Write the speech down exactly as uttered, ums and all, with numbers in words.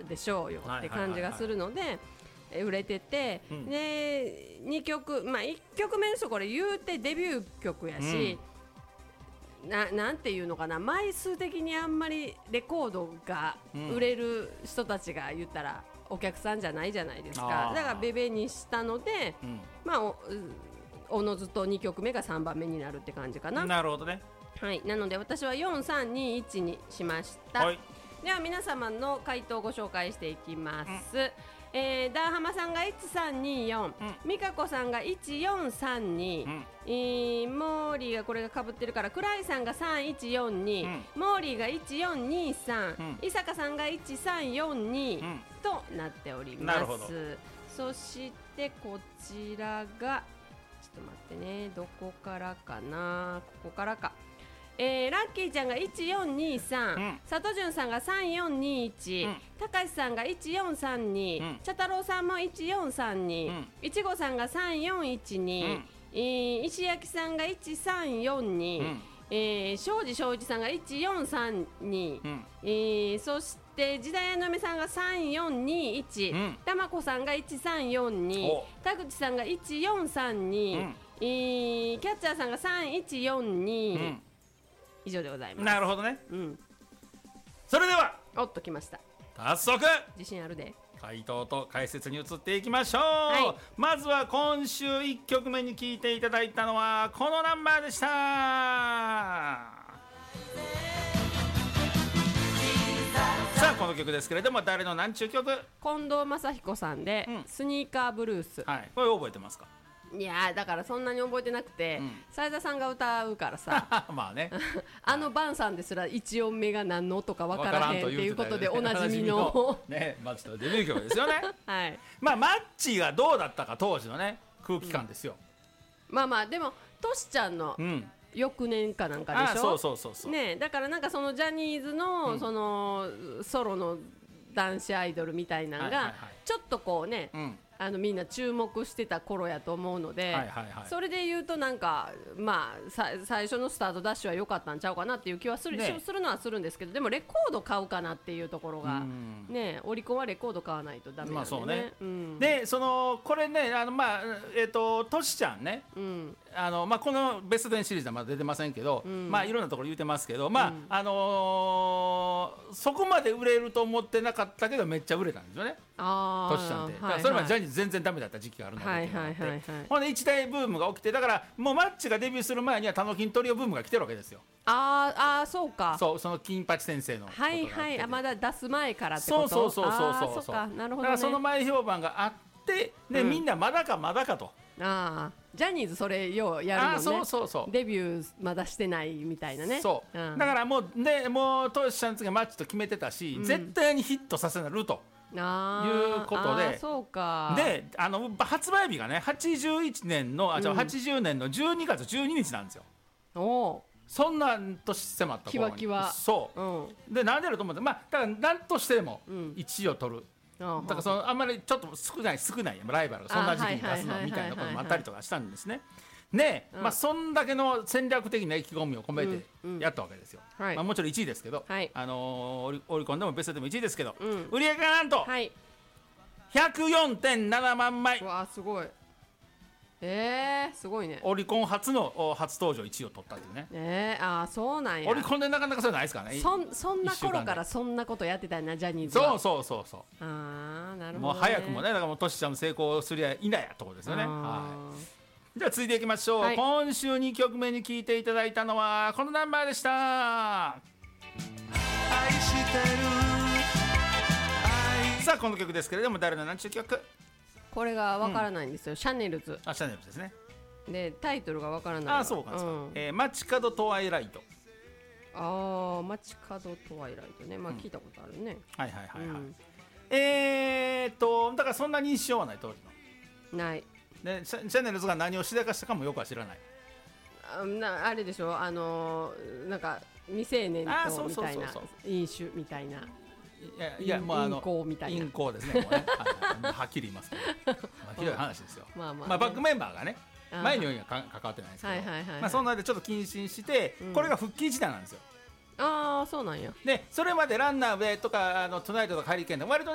でしょうよって感じがするので売れてて、うん、でにきょく、まあ、いっきょくめの人これ言うてデビュー曲やし、うん、な, なんていうのかな枚数的にあんまりレコードが売れる人たちが言ったらお客さんじゃないじゃないですか。だからベベにしたので、うん、まあおおのずとにきょくめがさんばんめになるって感じかな。 なるほどね。 はい、なので私はよんさんにいちにしました、はい、では皆様の回答をご紹介していきます、うんえー、ダーハマさんがいちさんによん、うん、ミカコさんがいちよんさんに、うんえー、モーリーがこれが被ってるからクライさんがさんいちよんに、うん、モーリーがいちよんにさん、うん、伊坂さんがいちさんよんに、うん、となっております。そしてこちらがちょっと待ってね、どこからかな、ここからか、えー、ラッキーちゃんがいちよんにさん、うん、佐藤潤さんがさんよんにいち、たかしさんがいちよんさんに、うん、茶太郎さんもいちよんさんに、うん、いちごさんがさんよんいちに、うんえー、石焼さんがいちさんよんに、うんえー、庄司正一さんがいちよんさんに、うんえー、そして時代屋の嫁さんがさんよんにいち、うん、たまこさんがいちさんよんに、田口さんがいちよんさんに、うんえー、キャッチャーさんがさんいちよんに、うん以上でございます。 なるほどね、うん、それではおっときました。 早速自信あるで回答と解説に移っていきましょう、はい、まずは今週いっきょくめに聴いていただいたのはこのナンバーでした。さあこの曲ですけれども誰の何ちゅう曲？ 近藤正彦さんで、うん、スニーカーブルース、 はい、これ覚えてますか？ いやだからそんなに覚えてなくて、斉、うん、田さんが歌うからさまあねあのバンさんですら一音目が何の音か分からへんっていうことでおなじみのね、まあちょっとデビュー曲ですよねはいまあマッチがどうだったか当時のね空気感ですよ、 うん、まあまあでもトシちゃんの、うん翌年かなんかでしょ。あそうそうそうそう、 ね、だからなんかそのジャニーズの、うん、そのソロの男子アイドルみたいなのが、はいはいはい、ちょっとこうね、うんあのみんな注目してた頃やと思うので、はいはいはい、それで言うとなんか、まあ、さ最初のスタートダッシュは良かったんちゃうかなっていう気はする、ね、するのはするんですけど、でもレコード買うかなっていうところが、ね、オリコンはレコード買わないとダメなんでね、まあそうね、うん、でそのこれねあの、まあえー、とトシちゃんね、うんあのまあ、このベストテンシリーズはまだ出てませんけど、うんまあ、いろんなところ言うてますけど、まあうんあのー、そこまで売れると思ってなかったけどめっちゃ売れたんですよね、トシちゃんって、はいはい、それまでジャニーズ全然ダメだった時期があるので、はいはいはいはい、ほんで一大ブームが起きて、だからもうマッチがデビューする前にはタノキントリオブームが来てるわけですよ。 ああそうか、 そうその金八先生のことがあってて、 はいはい、まだ出す前からってこと、 そうそうそうそうそうそうか、 なるほどね、 だからその前評判があってで、うん、みんなまだかまだかと、 あジャニーズそれようやるもんね、 そうそうそうデビューまだしてないみたいなね、 そう、うん、だからもうねもうトシちゃんの次はマッチと決めてたし、うん、絶対にヒットさせなるということで、 そうかであの発売日がねはちじゅういちねんのあ、うん、はちじゅうねんのじゅうにがつじゅうににちなんですよ。おそんな年迫ったキワキワ、 そう、うん、でなんでやると思って、まあだから何としてもいちいを取る、うん、だからそのあんまりちょっと少ない少ないライバルがそんな時期に出すのみたいなこともあったりとかしたんですね。ねえ、うんまあ、そんだけの戦略的な意気込みを込めてやったわけですよ、うんうんまあ、もちろんいちいですけど、はいあのー、オリ、オリコンでもベストでもいちいですけど、うん、売り上げがなんと、はい、ひゃくよんてんななまんまい。 わあすごい、えー、すごいね。 オリコン初の初登場いちいを取ったっていうね。 えー、あそうなんや。 オリコンでなかなかそういうのないですからね。 そ, そんな頃からそんなことやってたんなジャニーズは。そうそうそうそう。 あなるほど、ね、 もう早くもねだからもうトシちゃんの成功すりゃいないやところですよね。はいじゃあ続いていきましょう、はい、今週にきょくめに聴いていただいたのはこのナンバーでした。愛してる愛さあこの曲ですけれども誰の何ちゅう曲？ これがわからないんですよ、うん、シャネルズ。 あシャネルズですね。 でタイトルがわからない。 あそうかですか、うんえー、街角トワイライト。 ああ街角トワイライトね、まあ聞いたことあるね、 うん、はいはいはいはい、うん、えーっとだからそんな認識はない当時のないでシャネルズが何をしでかしたかもよくは知らない。 あ, なあれでしょあのー、なんか未成年とみたいな飲酒みたいな。 いやいやもうあの陰行みたいな陰行ですねもうねはい、はっきり言いますけど、まあ、ひどい話ですよまあまあ、ねまあ、バックメンバーがね前には関わってないんですけど、はいはいはいはいまあ、そんなのでちょっと謹慎して、うん、これが復帰時代なんですよ。 ああそうなんや。 でそれまでランナーウェイとかあのトゥナイトとかハリケーンで割と